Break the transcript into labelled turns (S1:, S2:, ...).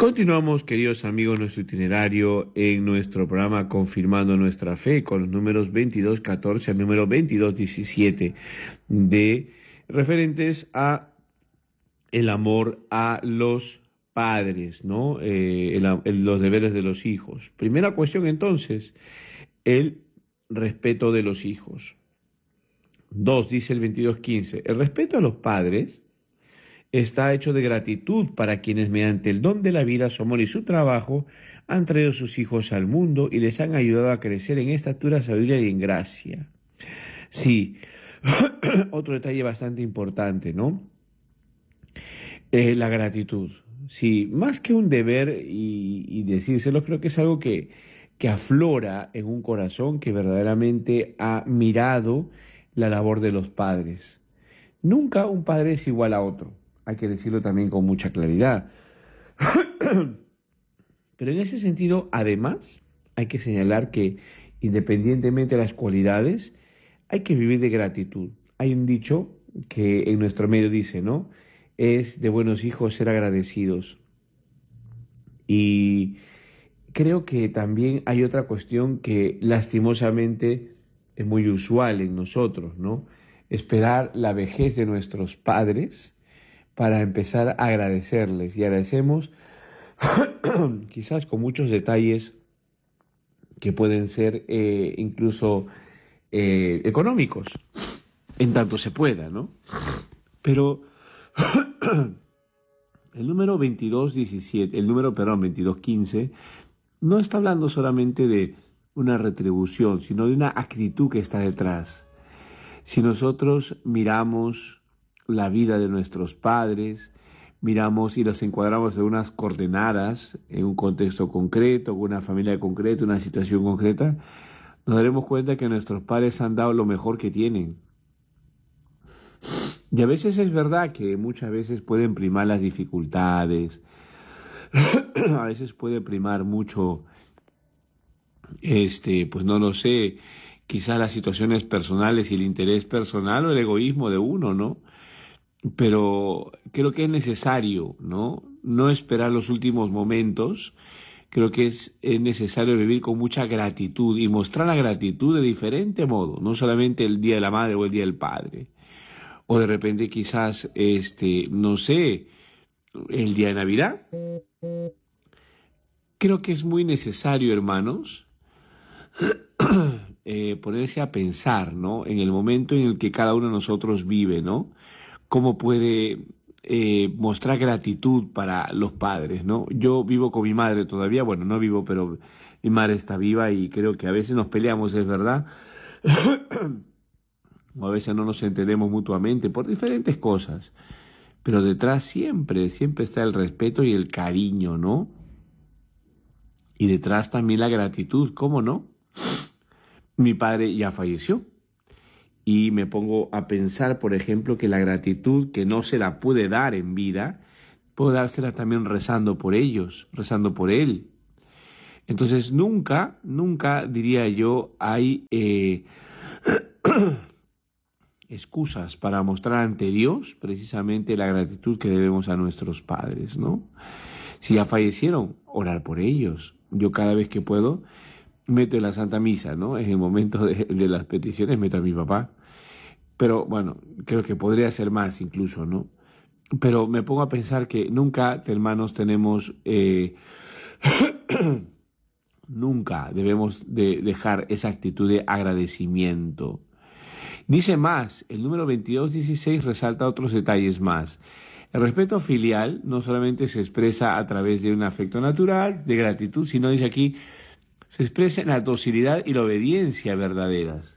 S1: Continuamos, queridos amigos, nuestro itinerario en nuestro programa Confirmando Nuestra Fe con los números 2214 al número 2217 de referentes a el amor a los padres, ¿no? Los deberes de los hijos. Primera cuestión entonces, el respeto de los hijos. 2, dice el 2215, el respeto a los padres está hecho de gratitud para quienes mediante el don de la vida, su amor y su trabajo han traído sus hijos al mundo y les han ayudado a crecer en estatura, sabiduría y en gracia. Sí, otro detalle bastante importante, ¿no? La gratitud. Sí, más que un deber y decírselo, creo que es algo que aflora en un corazón que verdaderamente ha mirado la labor de los padres. Nunca un padre es igual a otro. Hay que decirlo también con mucha claridad. Pero en ese sentido, además, hay que señalar que independientemente de las cualidades, hay que vivir de gratitud. Hay un dicho que en nuestro medio dice, ¿no? Es de buenos hijos ser agradecidos. Y creo que también hay otra cuestión que lastimosamente es muy usual en nosotros, ¿no? Esperar la vejez de nuestros padres para empezar a agradecerles. Y agradecemos quizás con muchos detalles que pueden ser incluso económicos, en tanto se pueda, ¿no? Pero el número 2215, no está hablando solamente de una retribución, sino de una actitud que está detrás. Si nosotros miramos la vida de nuestros padres, miramos y los encuadramos en unas coordenadas, en un contexto concreto, con una familia concreta, una situación concreta, nos daremos cuenta que nuestros padres han dado lo mejor que tienen. Y a veces es verdad que muchas veces pueden primar las dificultades, a veces puede primar mucho, pues no lo sé, quizás las situaciones personales y el interés personal o el egoísmo de uno, ¿no? Pero creo que es necesario, ¿no? No esperar los últimos momentos. Creo que es necesario vivir con mucha gratitud y mostrar la gratitud de diferente modo, no solamente el Día de la Madre o el Día del Padre. O de repente quizás, no sé, el Día de Navidad. Creo que es muy necesario, hermanos, ponerse a pensar, ¿no? En el momento en el que cada uno de nosotros vive, ¿no? Cómo puede mostrar gratitud para los padres, ¿no? Yo vivo con mi madre todavía, bueno, no vivo, pero mi madre está viva y creo que a veces nos peleamos, es verdad, o a veces no nos entendemos mutuamente por diferentes cosas, pero detrás siempre está el respeto y el cariño, ¿no? Y detrás también la gratitud, ¿cómo no? Mi padre ya falleció. Y me pongo a pensar, por ejemplo, que la gratitud que no se la pude dar en vida, puedo dársela también rezando por ellos, rezando por él. Entonces nunca diría yo, hay excusas para mostrar ante Dios precisamente la gratitud que debemos a nuestros padres, ¿no? Si ya fallecieron, orar por ellos. Yo cada vez que puedo meto en la Santa Misa, ¿no? En el momento de las peticiones meto a mi papá. Pero bueno, creo que podría ser más incluso, ¿no? Pero me pongo a pensar que nunca, hermanos, tenemos, nunca debemos de dejar esa actitud de agradecimiento. Dice más, el número 2216 resalta otros detalles más. El respeto filial no solamente se expresa a través de un afecto natural, de gratitud, sino dice aquí, se expresa en la docilidad y la obediencia verdaderas.